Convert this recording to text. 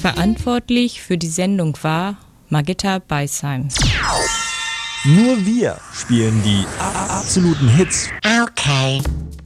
Verantwortlich für die Sendung war Margitta Beisheim. Nur wir spielen die absoluten Hits. Okay.